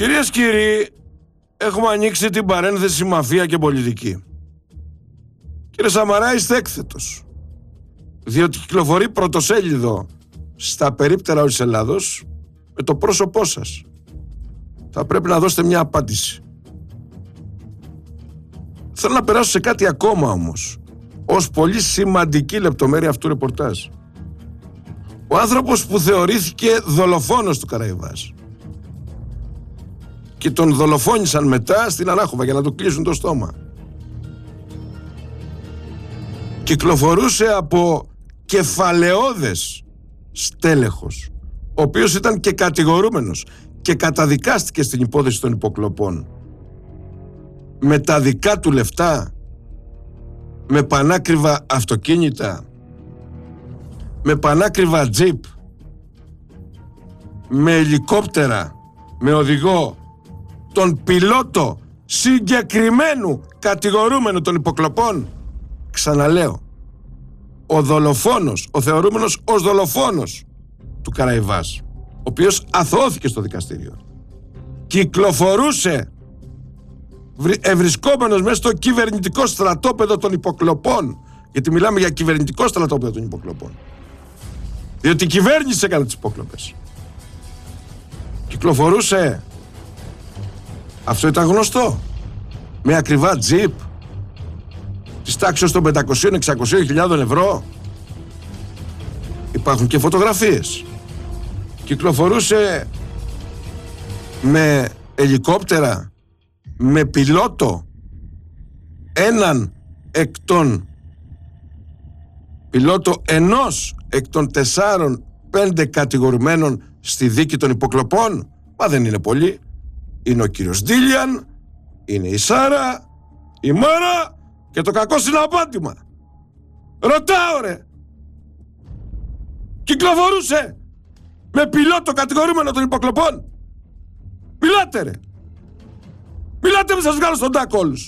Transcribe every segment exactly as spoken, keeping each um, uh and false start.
Κυρίες και κύριοι, έχουμε ανοίξει την παρένθεση μαφία και πολιτική. Κύριε Σαμαρά, είστε έκθετος, διότι κυκλοφορεί πρωτοσέλιδο στα περίπτερα όλης της Ελλάδος με το πρόσωπό σας. Θα πρέπει να δώσετε μια απάντηση. Θέλω να περάσω σε κάτι ακόμα όμως, ως πολύ σημαντική λεπτομέρεια αυτού του ρεπορτάζ. Ο άνθρωπος που θεωρήθηκε δολοφόνος του Καραϊβάς και τον δολοφόνησαν μετά στην Ανάχωβα για να του κλείσουν το στόμα, κυκλοφορούσε από κεφαλαιώδες στέλεχος, ο οποίος ήταν και κατηγορούμενος και καταδικάστηκε στην υπόθεση των υποκλοπών, με τα δικά του λεφτά, με πανάκριβα αυτοκίνητα, με πανάκριβα τζιπ, με ελικόπτερα, με οδηγό τον πιλότο συγκεκριμένου κατηγορούμενου των υποκλοπών. Ξαναλέω, ο δολοφόνος, ο θεωρούμενος ως δολοφόνος του Καραϊβάς, ο οποίος αθωώθηκε στο δικαστήριο, κυκλοφορούσε ευρισκόμενος μέσα στο κυβερνητικό στρατόπεδο των υποκλοπών, γιατί μιλάμε για κυβερνητικό στρατόπεδο των υποκλοπών, διότι η κυβέρνηση έκανε τις υποκλοπές. Κυκλοφορούσε, αυτό ήταν γνωστό, με ακριβά τζιπ της τάξης των πεντακόσιες με εξακόσιες χιλιάδες ευρώ. Υπάρχουν και φωτογραφίες. Κυκλοφορούσε με ελικόπτερα, με πιλότο, έναν εκ των πιλότο ενός εκ των τεσσάρων πέντε κατηγορουμένων στη δίκη των υποκλοπών. Μα δεν είναι πολλοί. Είναι ο κύριος Ντίλιαν, είναι η Σάρα, η Μάρα και το κακό συναπάτημα. Ρωτάω ρε, κυκλοφορούσε με πιλότο κατηγορούμενο των υποκλοπών? Μιλάτε ρε, μιλάτε, με σας βγάλω στον τάκο όλους.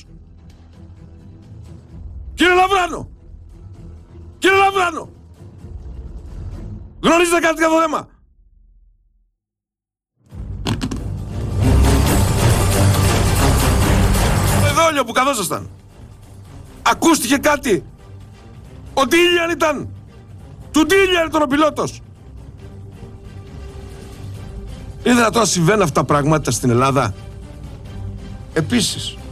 Κύριε Λαβράνο, κύριε Λαβράνο, γνωρίζετε κάτι για το θέμα? Εδώ όλοι που καθόσασταν, ακούστηκε κάτι? Ο Ντίλιαν ήταν, του Ντίλιαν ήταν ο πιλότος. Είναι δυνατόν να συμβαίνουν αυτά τα πράγματα στην Ελλάδα? Επίσης,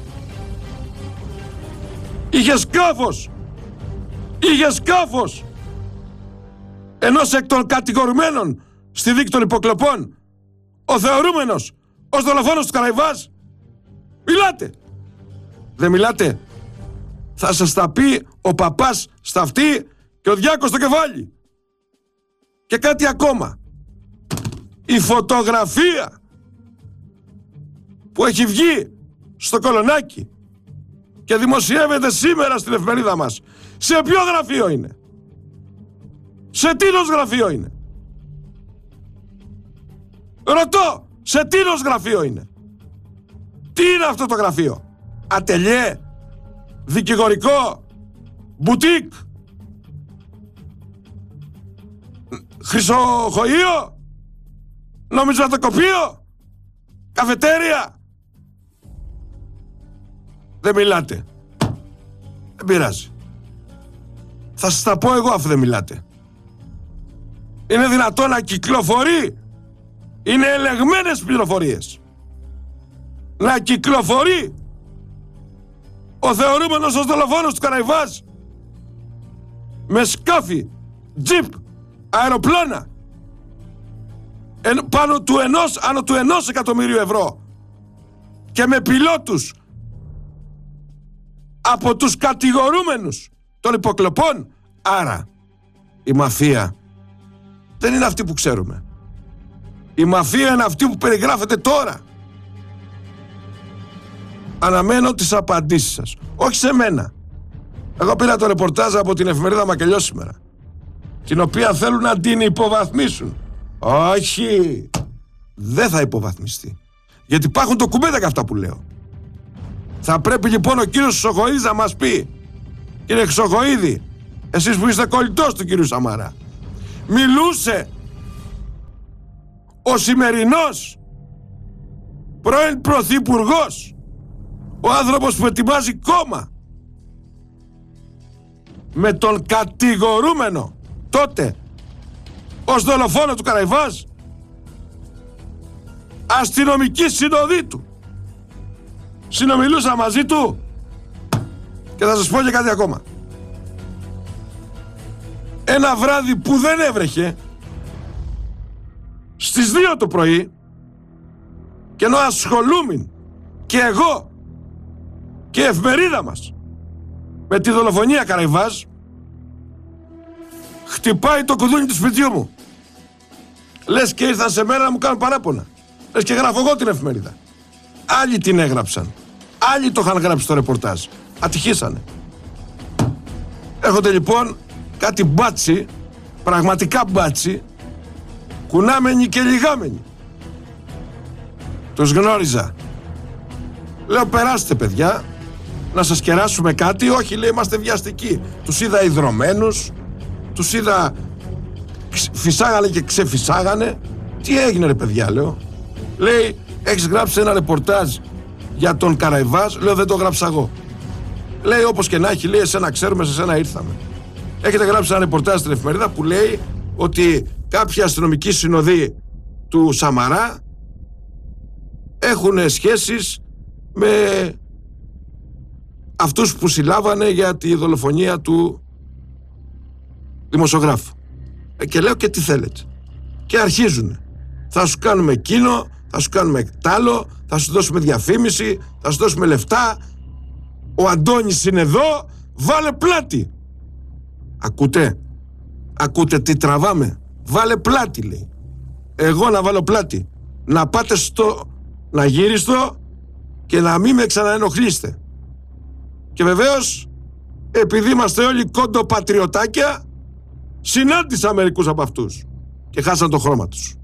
είχε σκάφος, είχε σκάφος ενός εκ των κατηγορουμένων στη δίκη των υποκλοπών, ο θεωρούμενος ως δολοφόνος του Καραϊβάς. Μιλάτε, δεν μιλάτε? Θα σας τα πει ο παπάς στα αυτή και ο διάκος στο κεφάλι. Και κάτι ακόμα, η φωτογραφία που έχει βγει στο Κολονάκι και δημοσιεύεται σήμερα στην εφημερίδα μας, σε ποιο γραφείο είναι? Σε τίνος γραφείο είναι? Ρωτώ, σε τίνος γραφείο είναι? Τι είναι αυτό το γραφείο? Ατελιέ, δικηγορικό, μπουτίκ, χρυσοχοείο, νομισματοκοπείο, καφετέρια? Δεν μιλάτε. Δεν πειράζει. Θα σας τα πω εγώ αφού δεν μιλάτε. Είναι δυνατόν να κυκλοφορεί? Είναι ελεγμένες πληροφορίες. Να κυκλοφορεί ο θεωρούμενος ως δολοφόνος του Καραϊβάς με σκάφη, τζιπ, αεροπλάνα εν, πάνω του ενός, άνω του ενός εκατομμύριου ευρώ και με πιλότους από τους κατηγορούμενους των υποκλοπών. Άρα η μαφία δεν είναι αυτή που ξέρουμε. Η μαφία είναι αυτή που περιγράφεται τώρα. Αναμένω τις απαντήσεις σας, όχι σε μένα. Εγώ πήρα το ρεπορτάζ από την εφημερίδα Μακελιό σήμερα, την οποία θέλουν να την υποβαθμίσουν. Όχι, δεν θα υποβαθμιστεί, γιατί υπάρχουν ντοκουμέντα και αυτά που λέω. Θα πρέπει λοιπόν ο κύριος Χρυσοχοίδης να μας πει, κύριε Χρυσοχοίδη, εσείς που είστε κολλητός του κύριου Σαμαρά, μιλούσε ο σημερινός πρώην πρωθυπουργός, ο άνθρωπος που ετοιμάζει κόμμα με τον κατηγορούμενο τότε ως δολοφόνο του Καραϊβάζ, αστυνομική συνοδή του, συνομιλούσα μαζί του. Και θα σας πω και κάτι ακόμα. Ένα βράδυ που δεν έβρεχε, στις δύο το πρωί, και ενώ ασχολούμην και εγώ και η εφημερίδα μας με τη δολοφονία Καραϊβάζ, χτυπάει το κουδούνι του σπιτιού μου. Λες και ήρθαν σε μένα να μου κάνουν παράπονα. Λες και γράφω εγώ την εφημερίδα. Άλλοι την έγραψαν. Άλλοι το είχαν γράψει στο ρεπορτάζ. Ατυχήσανε. Έρχονται λοιπόν κάτι μπάτσι, πραγματικά μπάτσι, κουνάμενοι και λιγάμενοι. Τους γνώριζα. Λέω, περάστε παιδιά, να σας κεράσουμε κάτι. Όχι, λέει, είμαστε βιαστικοί. Τους είδα ιδρωμένους, τους είδα φυσάγανε και ξεφυσάγανε. Τι έγινε ρε παιδιά, λέω. Λέει, έχεις γράψει ένα ρεπορτάζ για τον Καραϊβάζ. Λέω, δεν το γράψα εγώ. Λέει, όπως και να έχει, λέει, εσένα ξέρουμε, σε εσένα ήρθαμε. Έχετε γράψει ένα ρεπορτάζ στην εφημερίδα που λέει ότι κάποιοι αστυνομικοί συνοδοί του Σαμαρά έχουν σχέσεις με αυτούς που συλλάβανε για τη δολοφονία του δημοσιογράφου. Ε, και λέω, και τι θέλετε. Και αρχίζουν. Θα σου κάνουμε εκείνο, θα σου κάνουμε εκτάλο, θα σου δώσουμε διαφήμιση, θα σου δώσουμε λεφτά. Ο Αντώνης είναι εδώ, βάλε πλάτη. Ακούτε, ακούτε τι τραβάμε. Βάλε πλάτη, λέει. Εγώ να βάλω πλάτη. Να πάτε στο, να γύριστο και να μην με ξαναενοχλήσετε. Και βεβαίως, επειδή είμαστε όλοι κόντο-πατριωτάκια, συνάντησα μερικούς από αυτούς και χάσαν το χρώμα τους.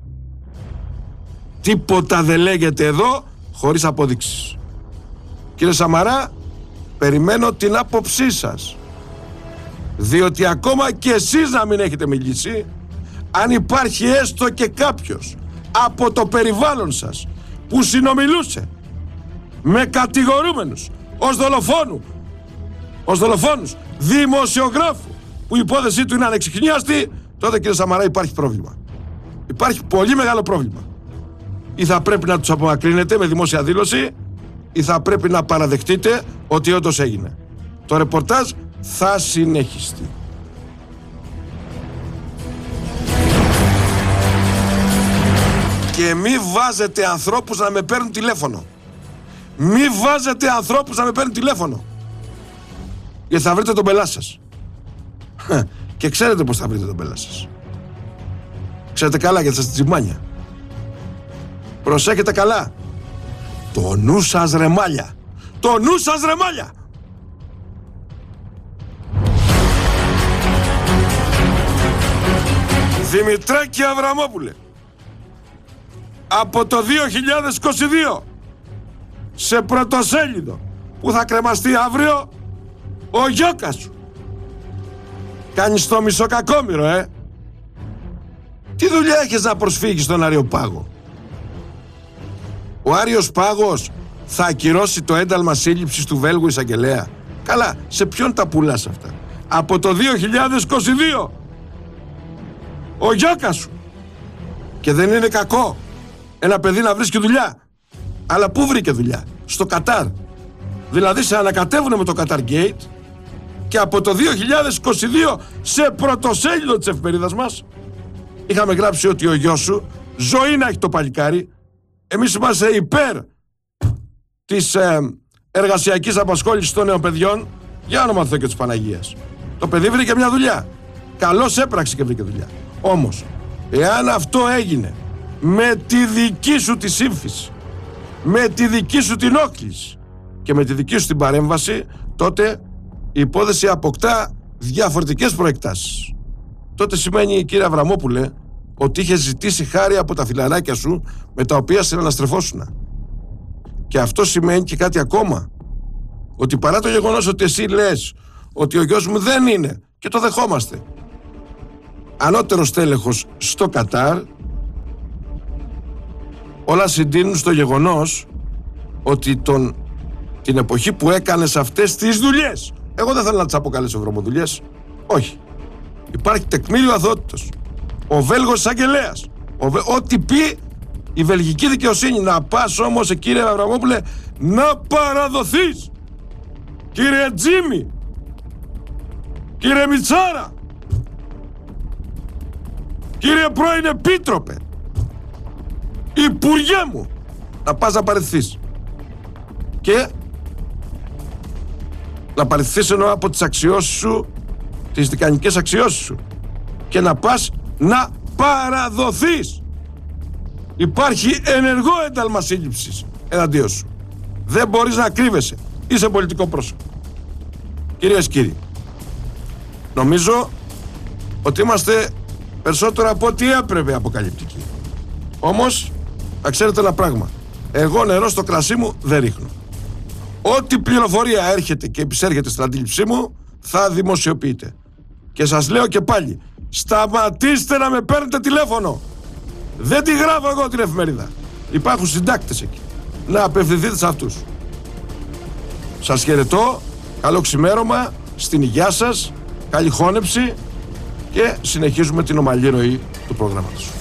Τίποτα δεν λέγεται εδώ χωρίς αποδείξεις. Κύριε Σαμαρά, περιμένω την άποψή σας, διότι ακόμα και εσείς να μην έχετε μιλήσει, αν υπάρχει έστω και κάποιος από το περιβάλλον σας που συνομιλούσε με κατηγορούμενους ως δολοφόνου, ως δολοφόνους δημοσιογράφου που η υπόθεσή του είναι ανεξιχνίαστη, τότε κύριε Σαμαρά υπάρχει πρόβλημα. Υπάρχει πολύ μεγάλο πρόβλημα. Ή θα πρέπει να τους απομακρύνετε με δημόσια δήλωση, ή θα πρέπει να παραδεχτείτε ότι όντως έγινε. Το ρεπορτάζ θα συνεχιστεί. Και μη βάζετε ανθρώπους να με παίρνουν τηλέφωνο. Μη βάζετε ανθρώπους να με παίρνουν τηλέφωνο. Γιατί θα βρείτε τον πελά σας. Και ξέρετε πως θα βρείτε τον πελά σας. Ξέρετε καλά, γιατί σας τσιμάνια. Προσέχετε καλά. Το νου σας ρε μάλια. Το νου σας ρε μάλια. Δημητράκη Αβραμόπουλε, από το δύο χιλιάδες είκοσι δύο σε πρωτοσέλιδο που θα κρεμαστεί αύριο, ο γιώκας σου. Κάνεις το μισοκακόμοιρο, ε. Τι δουλειά έχεις να προσφύγεις στον Αριοπάγο? Ο Άριος Πάγος θα ακυρώσει το ένταλμα σύλληψης του Βέλγου εισαγγελέα? Καλά, σε ποιον τα πουλάς αυτά? Από το δύο χιλιάδες είκοσι δύο. Ο γιώκας σου. Και δεν είναι κακό ένα παιδί να βρίσκει δουλειά. Αλλά πού βρήκε δουλειά? Στο Κατάρ. Δηλαδή σε ανακατεύουνε με το Qatar Gate. Και από το δύο χιλιάδες είκοσι δύο σε πρωτοσέλιδο της εφημερίδας μας είχαμε γράψει ότι ο γιος σου ζωή να έχει το παλικάρι. Εμείς είμαστε υπέρ της ε, εργασιακής απασχόλησης των νέων παιδιών. Για όνομα Θεού και της Παναγίας. Το παιδί βρήκε μια δουλειά. Καλώς έπραξε και βρήκε δουλειά. Όμως, εάν αυτό έγινε με τη δική σου τη σύμφυση, με τη δική σου την όχληση και με τη δική σου την παρέμβαση, τότε η υπόθεση αποκτά διαφορετικές προεκτάσεις. Τότε σημαίνει, κύριε Αβραμόπουλε, ότι είχε ζητήσει χάρη από τα φιλαράκια σου με τα οποία συναναστρεφόσουνα. Και αυτό σημαίνει και κάτι ακόμα. Ότι παρά το γεγονός ότι εσύ λες ότι ο γιος μου δεν είναι, και το δεχόμαστε, ανώτερος τέλεχος στο Κατάρ, όλα συντείνουν στο γεγονός ότι τον, την εποχή που έκανες αυτές τις δουλειές, εγώ δεν θέλω να τις αποκαλέσω βρωμοδουλειές, όχι, υπάρχει τεκμήριο αθωότητος. Ο Βέλγος εισαγγελέας, ό,τι πει η βελγική δικαιοσύνη. Να πας όμως, κύριε Αβραμόπουλε, να παραδοθείς, κύριε Τζίμι, κύριε Μητσάρα, κύριε πρώην Επίτροπε, Υπουργέ μου, να πας να παραιτηθείς. Και να παραιτηθείς εννοώ από τις αξιώσεις σου, τις δικανικές αξιώσεις σου, και να πας να παραδοθείς. Υπάρχει ενεργό ένταλμα σύλληψης εναντίον σου. Δεν μπορείς να κρύβεσαι. Είσαι πολιτικό πρόσωπο. Κυρίες και κύριοι, νομίζω ότι είμαστε περισσότερο από ό,τι έπρεπε αποκαλυπτικοί. Όμως, να ξέρετε ένα πράγμα. Εγώ νερό στο κρασί μου δεν ρίχνω. Ό,τι πληροφορία έρχεται και επισέρχεται στην αντίληψή μου θα δημοσιοποιείται. Και σας λέω και πάλι, σταματήστε να με παίρνετε τηλέφωνο. Δεν τη γράφω εγώ την εφημερίδα. Υπάρχουν συντάκτες εκεί. Να απευθυνθείτε σε αυτούς. Σας χαιρετώ. Καλό ξημέρωμα. Στην υγειά σας. Καλή χώνεψη. Και συνεχίζουμε την ομαλή ροή του προγράμματος.